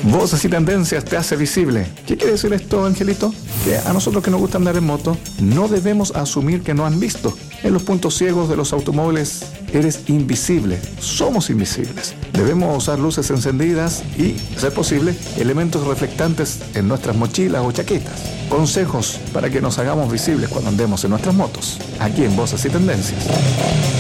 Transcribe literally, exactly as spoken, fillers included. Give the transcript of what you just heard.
Voces y Tendencias te hace visible. ¿Qué quiere decir esto, Angelito? Que a nosotros que nos gusta andar en moto, no debemos asumir que no han visto. En los puntos ciegos de los automóviles eres invisible, somos invisibles. Debemos usar luces encendidas y, a ser posible, elementos reflectantes en nuestras mochilas o chaquetas. Consejos para que nos hagamos visibles cuando andemos en nuestras motos, aquí en Voces y Tendencias.